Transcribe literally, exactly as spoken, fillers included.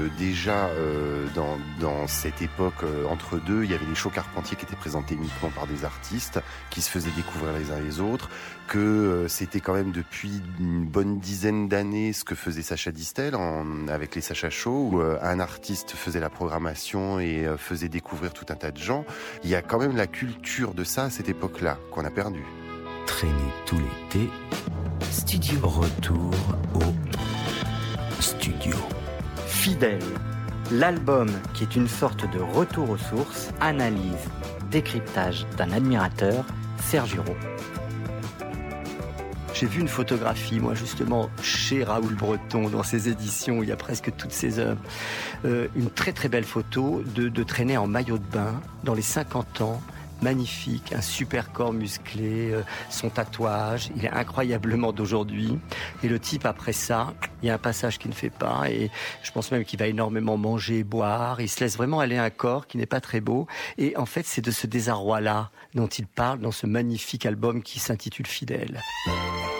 Déjà, euh, dans, dans cette époque euh, entre deux, il y avait les shows Carpentier qui étaient présentés uniquement par des artistes, qui se faisaient découvrir les uns les autres, que euh, c'était quand même depuis une bonne dizaine d'années ce que faisait Sacha Distel en, avec les Sacha Show, où euh, un artiste faisait la programmation et euh, faisait découvrir tout un tas de gens. Il y a quand même la culture de ça à cette époque-là qu'on a perdue. Traîner tout l'été, studio. Retour au studio. Fidèle, l'album qui est une sorte de retour aux sources, analyse, décryptage d'un admirateur, Serge Hureau. J'ai vu une photographie, moi justement, chez Raoul Breton, dans ses éditions, où il y a presque toutes ses œuvres. Euh, une très très belle photo de, de traîner en maillot de bain, dans les cinquante ans, magnifique, un super corps musclé, euh, son tatouage, il est incroyablement d'aujourd'hui. Et le type, après ça, il y a un passage qui ne fait pas, et je pense même qu'il va énormément manger, boire, il se laisse vraiment aller à un corps qui n'est pas très beau. Et en fait, c'est de ce désarroi-là dont il parle dans ce magnifique album qui s'intitule Fidèle.